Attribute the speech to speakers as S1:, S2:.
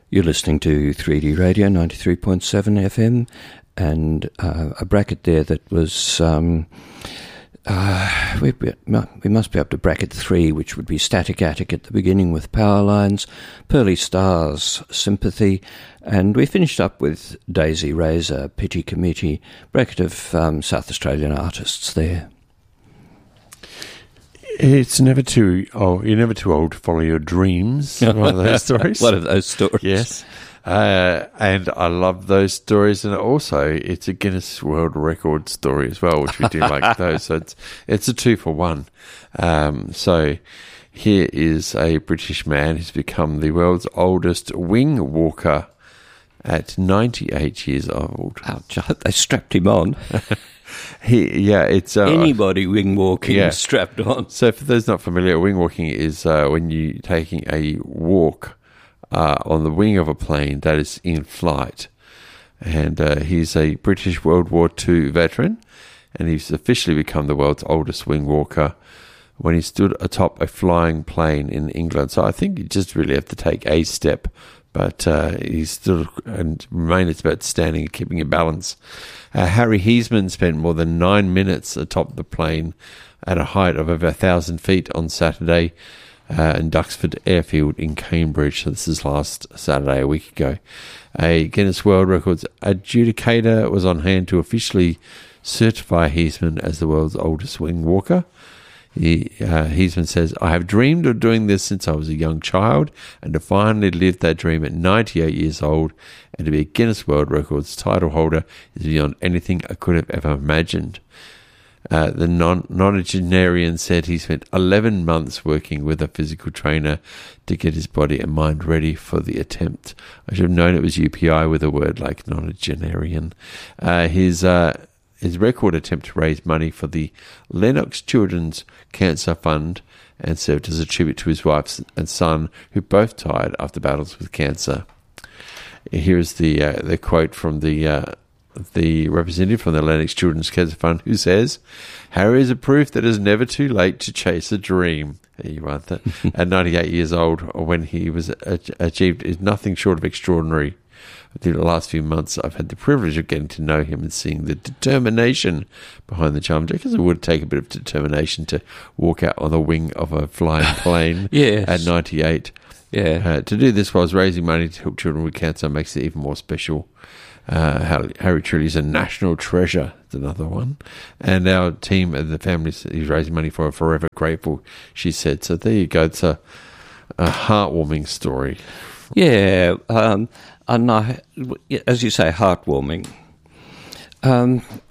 S1: You're listening to 3D Radio 93.7 FM, and a bracket there that was, we must be up to bracket 3, which would be Static Attic at the beginning with Power Lines, Pearly Stars, Sympathy, and we finished up with Daisy Razor, Pity Committee, bracket of South Australian artists there.
S2: It's never too old. You're never too old to follow your dreams. One of those stories.
S1: One of those stories.
S2: Yes. And I love those stories. And also, it's a Guinness World Record story as well, which we do like those. So it's a 2-for-1. So here is a British man who's become the world's oldest wing walker at 98 years old.
S1: Ouch, they strapped him on.
S2: It's
S1: anybody wing walking strapped on.
S2: So for those not familiar, wing walking is when you're taking a walk on the wing of a plane that is in flight. And he's a British World War II veteran, and he's officially become the world's oldest wing walker when he stood atop a flying plane in England. So I think you just really have to take a step, but he stood and remained. It's about standing and keeping your balance. Harry Heisman spent more than 9 minutes atop the plane at a height of over 1,000 feet on Saturday in Duxford Airfield in Cambridge. So this is last Saturday, a week ago. A Guinness World Records adjudicator was on hand to officially certify Heisman as the world's oldest wing walker. Heisman says, "I have dreamed of doing this since I was a young child, and to finally live that dream at 98 years old and to be a Guinness World Records title holder is beyond anything I could have ever imagined." The nonagenarian said he spent 11 months working with a physical trainer to get his body and mind ready for the attempt. I should have known it was UPI with a word like nonagenarian. His record attempt to raise money for the Lennox Children's Cancer Fund and served as a tribute to his wife and son, who both died after battles with cancer. Here's the quote from the representative from the Lennox Children's Cancer Fund, who says, "Harry is a proof that it's never too late to chase a dream." There you are. At 98 years old, when he was achieved is nothing short of extraordinary. Through the last few months, I've had the privilege of getting to know him and seeing the determination behind the challenge, because it would take a bit of determination to walk out on the wing of a flying plane at 98.
S1: Yeah.
S2: To do this while raising money to help children with cancer makes it even more special. Harry truly is a national treasure. It's another one. And our team and the families he's raising money for are forever grateful, she said. So there you go. It's a heartwarming story.
S1: Yeah. And as you say, heartwarming.